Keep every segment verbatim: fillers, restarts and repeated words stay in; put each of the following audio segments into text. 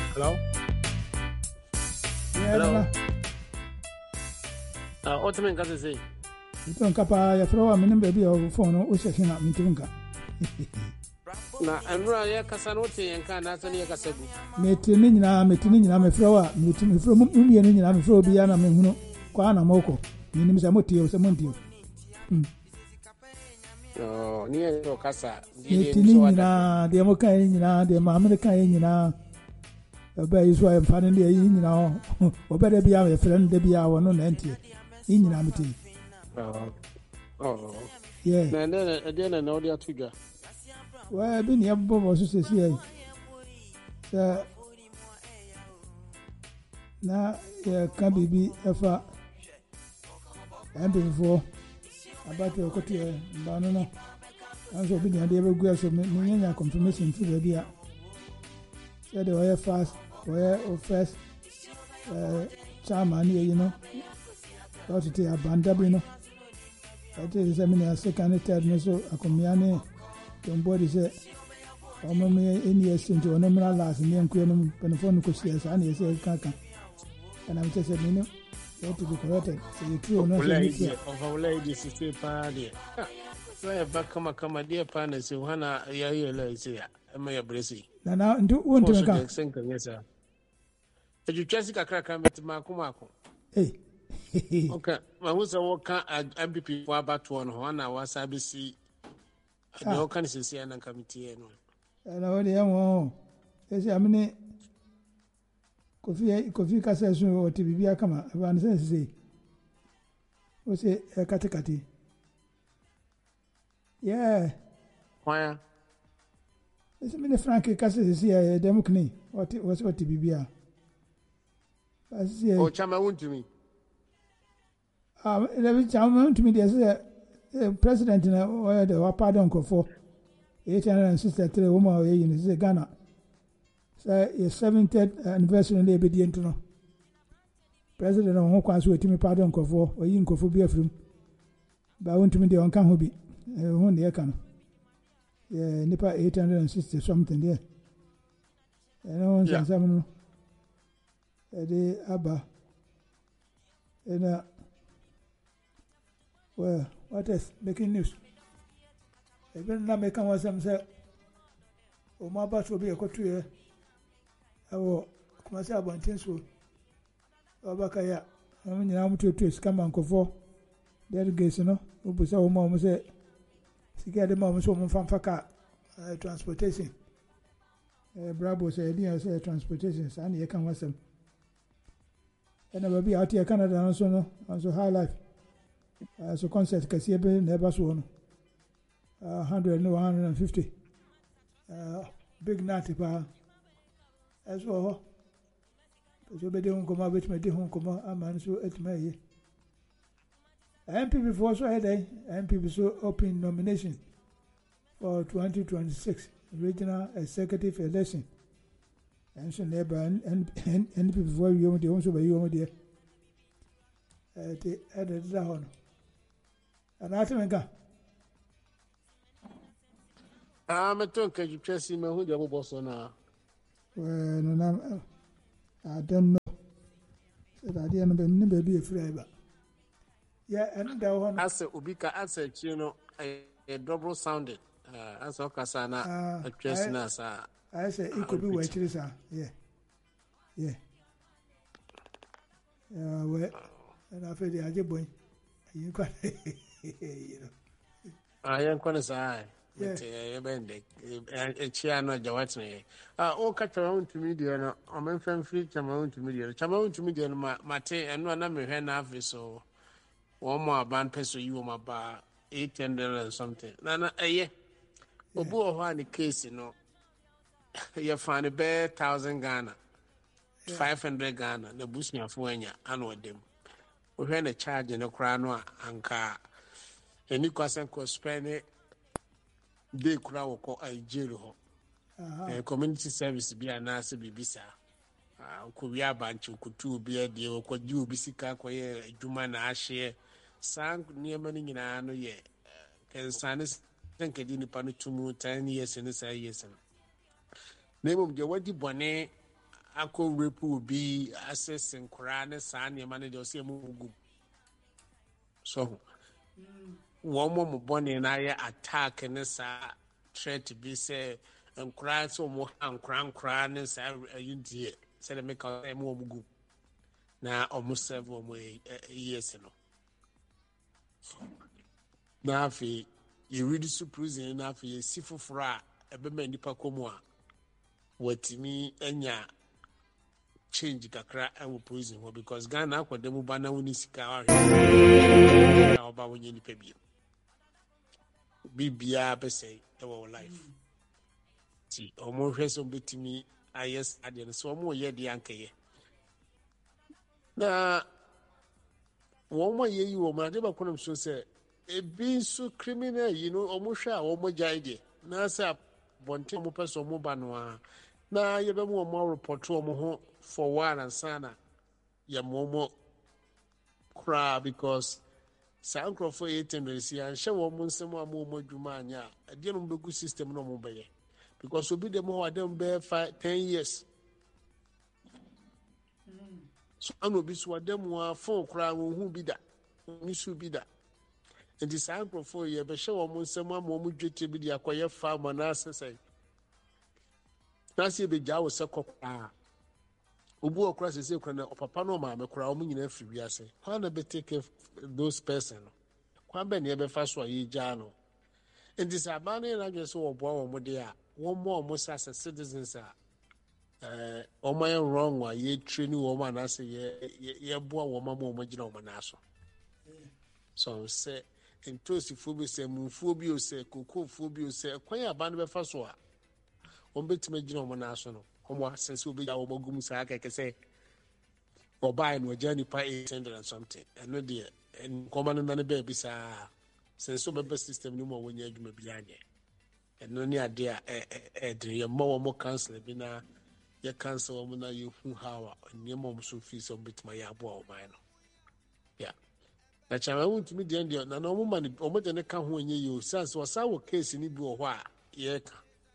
Hello? Yeah, Hello? na. Uh, what do you mean, say? Ito nka pa ya fro wa menim baby o phone o hye na mintim nka. Na enra ya kasa no te yanka na sani ya kasa gu. Meti ni nyina meti ni nyina me fro wa meti me fro mu mie ni nyina me fro bi ya na me hunu kwa na moko. Menim se moti o se monti o. Hmm. Oh, ni e to kasa. Meti ni nyina de mo kan nyina de ma me kan nyina. Ba yi so am fa ne yi nyina o. Obere bi ya me fre ne bi ya wo no na ntie. Yi nyina meti. Oh. Oh. Yeah. Na na na na na odi atuga. Wa bi ni abbo bo so se si ai. Sa na ya ka bibi efa ambefo abati okotu e ba no no anso bi ni ade be gu so me nyanya confirmation ti be bia said the way fast way first uh chairman you know got to abanda bi no that is a minute second third no so akomia ne tombodi se omo me eni exchange ono mra last ne nkuye no penfone ko sia sa na yese kaka and I'm just saying no you to be corrected so you true no so you of lady sister pa dia. So e ba kama kama dia pa na se hana ya ya la se ya. Ema ya bresi. na na ndu wonto me ka sen kan yesa. Eju twasi kakra kan betima akoma akon. eh Okay, ma wo se wo ka M P P for abato no ho na wasa bi si de wo kan sisi na committee no. na wodi yamo esi amene kofi kofi kasa so oti bibia kama ba ne sense o se katekate yeah Why? esi mene frank kasa sisi ya demokni oti was oti bibia asi o chama wuntumi ah le bi chama wuntumi de se president na o de wa pardon ko for eight hundred sixty-three woman o yin se Ghana say your seventieth anniversary na ebedi ento no president no ho kwaso otimi pardon ko for o yin ko for bi afrim ba wuntumi de on kan ho bi ho ne ka no yeah nipa eight hundred sixty something there and on yeah. Some the aba and uh well what is making news even na make am some say o ma ba so bi ekotu e awo kuma say abontin so obaka ya am nyina am to to scam ankofo there guys no obu say o ma o say sika de ma o so mo famfa ka transportation eh bravo say dia say transportation sa na ye kan wasam and I will be out here Canada and so no and so high life uh, so concert kasi ebe never so no uh, hundred no one hundred fifty uh, big natty pa as well so be de nkoma bet me de nkoma aman so etma ye M P P for so head M P P so open nomination for twenty twenty-six regional executive election. And so neighbor and and and people for you the also by you there uh the added down and I think ah me to ka twasi me hu de boboso na well no I don't know so that the no be be free ba yeah and that one as obi ka answer chi no a double sounded uh as okasa na twasi na sa I say it could be where it is, yeah, yeah, yeah. Well, and I feel the idea boy, you got, you know. I am going to say, yeah, bend a chair no jawatne. Ah, all catch around to media, no, I'm in fan free, Chamaun to media, Chamaun to media, Mate, and one number hen half so one more band peso you my bar eight hundred and something. Nana, a year. Obu one case, you know. You find a bear thousand Ghana, yeah. Five hundred Ghana, the Busnia Fuenya, and with them. We had a charge in a crown and car. And you can spend it, they could have called a jail. Community service be a nasa bibisa. Could be a bunch of couture be a deal, could you be sick, a human ashe, sang near money in an year. Can Sanis think I didn't punish two more ten years in the years. Name of the wadi bone akɔ rape obi access nkora ne saa nneɛma no deɛ ɔsɛ mu gu so wɔn mo mo bɔne na ayɛ attack ne saa threat bi sɛ nkora sɛ wɔn ha nkora nkora ne saa ayi deɛ sɛdeɛ meka ɔsɛ mu wɔn gu na wɔn serve wɔn years no na afei yɛredi so prison na afei yɛsi foforɔ a ɛbɛma nipa kɔ mu a wɔtumi anya change kakra ɛwɔ prison hɔ because Ghana akɔda mu ba na wɔn sika ahwɛ na ɔba wɔn nyɛ nipa bio bibia bɛsɛ ɛwɔ wɔn life ti wɔn hwɛ sɛ wɔbɛtumi ayɛ adeɛ no so wɔn yɛ deɛ ankɛyɛ na wɔn a yɛyi wɔn ade baako nam so sɛ ebi nso criminal yi no wɔn hwɛ a wɔn gyae deɛ na sɛ bɔnten wɔn pɛ sɛ wɔn ba no a na yɛbɛmu wɔn report wɔn ho for one and sana yɛ wɔn koraa because saa nkurɔfoɔ yɛ tendency anhyɛ wɔn nsɛm a wɔn adwuma anya a ɛdeɛ no bɛgu system no wɔn bɛyɛ because obi dem hɔ adam bɛyɛ five ten years so ana obi so adam a phone koraa wɔn ho bi da wɔn so bi da nti saa nkurɔfoɔ yɛ bɛhyɛ wɔn nsɛm ama wɔn dwetire bi de akɔyɛ farm na asesɛ na sɛ ebɛgya wɔ sɛ kɔkɔɔ obu okura sese okura na papa no maame kura wɔn nyinaa firi wiase kwan na bɛ take those person no kwan bɛ ne ɛbɛfa so a yɛgya no nti sɛ aban no yɛn adwene sɛ wɔboa wɔn de a wɔn mo a wɔn sɛ asɛ citizens a ɛɛ wɔn ayɛ wrong a yɛtire ne wɔn anaasɛ yɛ yɛboa wɔn ama wɔn gyina wɔn nan so so sɛ ntosifoɔ bi sɛ mufuo bi o sɛ kokofoɔ bi o sɛ kwan yɛ aban no bɛfa so a wɔn bɛtumi gyina wɔn nan so no wɔn asɛnse obi a wɔn agum saa kɛkɛ sɛ ɔbaa no ɔgya nipa eight hundred and something ɛno deɛ nkɔma no nane baabi saa sɛnse ɔbɛbɛ system no mu a wɔnyɛ adwuma bi anyɛ ɛno ne adeɛ a ɛɛdene yɛ mma wɔn council bi na yɛ council wɔn na yɛhu how a nneɛma wɔn so fi sɛ wɔn bɛtumi ayɛ aboa wɔn ano ya na kyɛn wɔn ntumi deɛ deɛ na na wɔn ma ne wɔn de ne ka ho nyɛ yie o sanse ɔsan wɔ case ni bi wɔ hɔ a yɛreka.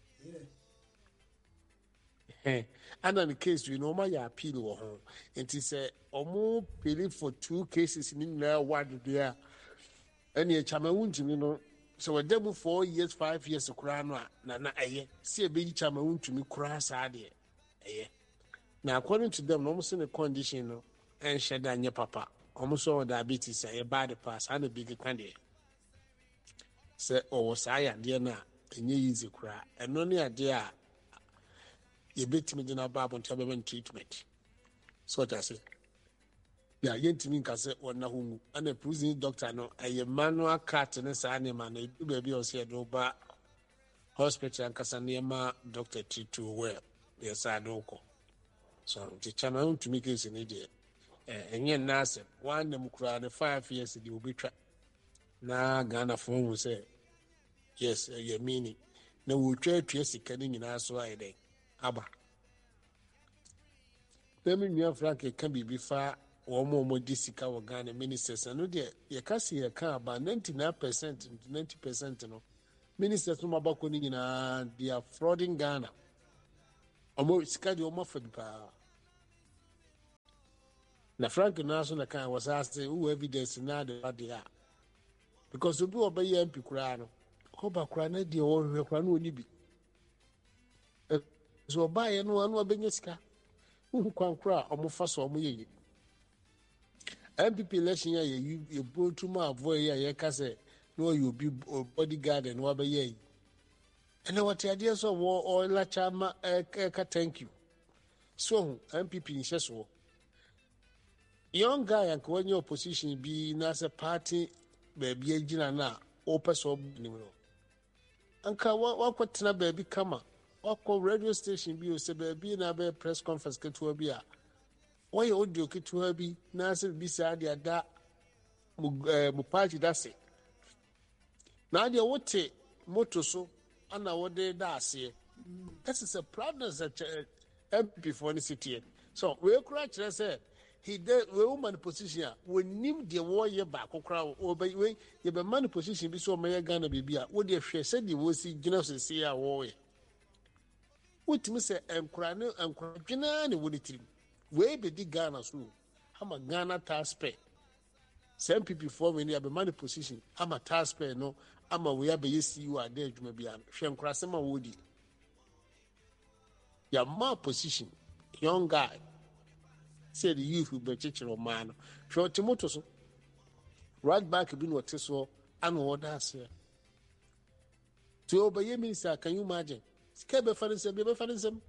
Ana the case we normal ya appeal wɔ ho nti sɛ ɔmo pili for two cases ni nyinaa ward there ɛne ɛkyama wuntumi no sɛ wɔda mu four years five years koraa no a na na ɛyɛ si ɛbɛyi kyama wuntumi koraa saa deɛ ɛyɛ na according to them na ɔmo sɛ ne condition no ɛnhyɛ da nyɛ papa ɔmo sɛ ɔwɔ diabetes a yɛ bad pass ana bi keka deɛ sɛ ɔwɔ saa yadeɛ no a ɛnyɛ easy koraa ɛno ne adeɛ a yɛbɛtumi de na ba abɔnten abɛbɛn treatment so ɔta sɛ yɛ yɛntumi nka sɛ ɔna ho mu ɛna prison doctor no ɛyɛ manual cut ne saa nneɛma no ebi baabi a ɔsɛ yɛde ɔba hospital ankasa nneɛma doctor treat to well yɛ saa de ɔkɔ so nti kyama ntumi case ne deɛ ɛɛ ɛnyɛ nnaasɛ wɔn anam koraa ne five years deɛ obetwa na Ghana fo ho sɛ yes ɛyɛ mini na wɔtwa atua sika ne nyinaa so ayɛ dɛ aba tẹmi nua frank ka biribi fa wɔn a wɔde sika wɔ Ghana ministers no deɛ yɛka si yɛka aba ninety nine percent ninety percent no ministers no mabakɔ no nyinaa they are frauding Ghana wɔn sika deɛ wɔn afa bi paa na frank no aso na kan wɔ saa ase wɔ evidence na de ba deɛ a because obi wɔ bɛyɛ M P koraa no ɔba koraa na deɛ wɔhwɛ koraa no oni bi. So buy no one will be sika. Who can cry or move fast or me? M P P election ya you you go to my avoid ya ya kase no you be bodyguard and what be ye. And what the ideas of war or la chama eka thank you. So M P P in Sheso. Young guy and when your position be nasa party baby agina na open so anymore. Anka what what na baby come Oko radio station bi o se baabi na be press conference ketewa bi a woyɛ audio ketewa bi na se bi sa de ada mu eh mu party da se na de wote moto so ana wode da ase this is a proudness that M P for the city so we kura kyerɛ sɛ he de we woman position a wonim de woyɛ ba kokora o be we ye be man position bi so o meyɛ Ghana baabi a wo de hwɛ sɛ de wo si gyina so se a woyɛ What me say enkura ne enkura dwena ne woni tirim. We be di Ghana so. Ama Ghana taxpayer. Some people for me be money position. Ama taxpayer no. Ama we be yesi you are there dwuma bia. Hwe enkura sema wodi. Ya ma position. Young guy. Say the youth will be chichiro man. Hwe Timoto so. Right back be no teso and order say. To obey minister, can you imagine? Skebe fanisem, be fanisem.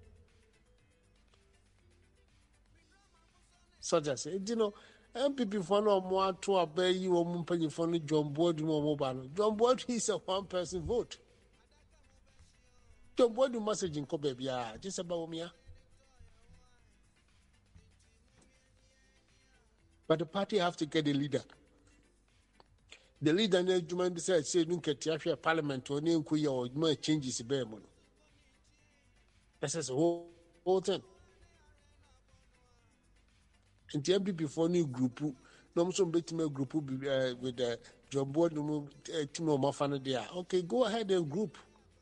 So just say, you know, M P P for no more to obey you or Mumpany for no John Boyd no mobile. John Boyd is a one person vote. John Boyd message in Kobe, yeah, just about me. But the party have to get a leader. The leader na Juma be said say nunca tiafia parliament or name kuya or more changes be mo. That's a whole whole thing. And the M P P for new group no so bet me group with the John Board no team o mafana there. Okay, go ahead and group.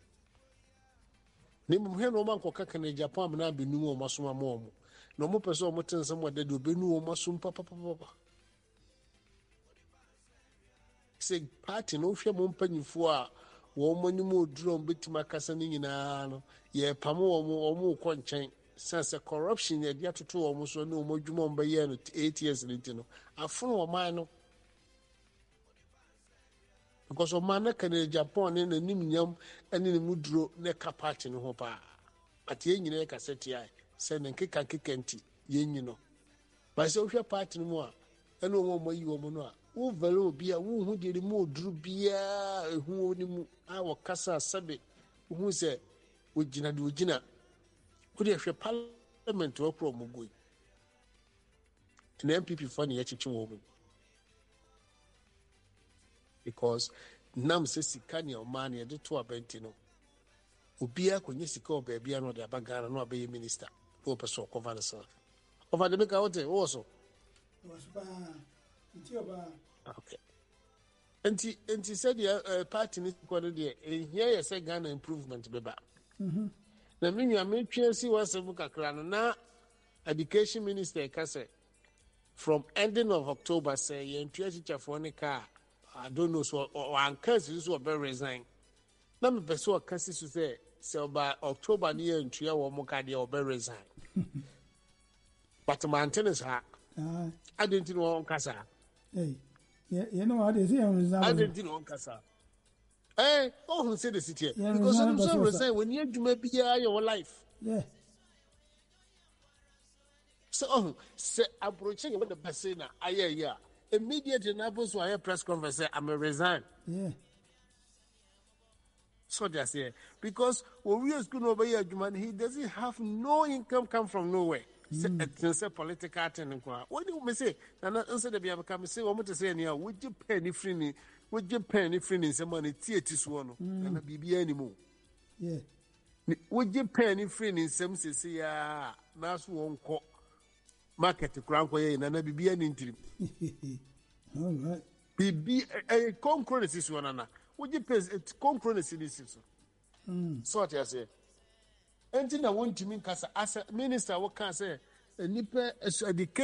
Name he no man ko kaka na Japan na be nu o masoma mo mo. No mo person mo ten some de do be nu o masum papa papa. Say party no hwe mo mpanyifo a wo mo ni mo drum betima kasa ni nyina no ye pam wo mo mo ko nchen sense corruption ye dia toto wo mo so no mo dwuma mba ye no eight years liti no afun wo man no because o man na kan Japan ne na nim nyam ene ne muduro ne ka party no ho pa ati ye nyina ka seti ai se ne nkeka nkeka nti ye nyino ba se o hwe party no mo a ene wo mo yi wo mo no a wo velo bia wo hu de mu oduru bia ehu oni mu a wo kasa sabe hu se wo gina de wo gina wo de hwe parliament wo pro mo goi na M P P for ne yachichi wo mu because nam se sika ne o man ye de to abenti no obia konye sika o ba bia no de abagara no abaye minister wo person cover the self over the make out wo so was ba nti oba. Okay. And he, and he said, the uh, party is going to here. You say Ghana improvement, beba. Mhm. The meaning I made P L C was a book. Now, education minister say from ending of October say you teacher for any car. I don't know so or case this will be resign. Now me person a case to say so by October near and three or more car they will be resign. But my antennas ha. I didn't know on casa. Hey. Yeah, you know what they say on I didn't know on casa. Eh, oh, who said the city? Because I'm so resign when you do maybe your life. Yeah. So, oh, say approaching about the Bassina, I yeah, yeah. Immediately, Naples were a press conference, say, I'm a resign. Yeah. So just say, because when we are going over here, he doesn't have no income come from nowhere. Mm. Say political attendant. What do you say? And instead of you come say, what to say, would you pay any free? Would you pay any free? Some money, theatres one, and a B B anymore. Yeah. Would you pay any free in some say, yeah, that's one call market to crown for you, and a B B an interim. All right. B B a concurrence is one another. Would you pay a concurrence in this? So what I say. Anything I want to mean, as a minister, what can I say? A nipper, a